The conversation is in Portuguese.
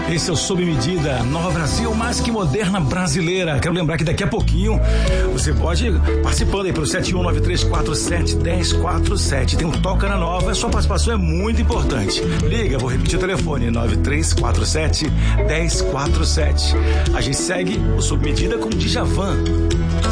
Esse é o Sob Medida, Nova Brasil, mais que moderna brasileira. Quero lembrar que daqui a pouquinho você pode participando aí pelo 7193471047. Tem um Toca na Nova, a sua participação é muito importante. Liga, vou repetir o telefone, 93471047. A gente segue o Sob Medida com Djavan.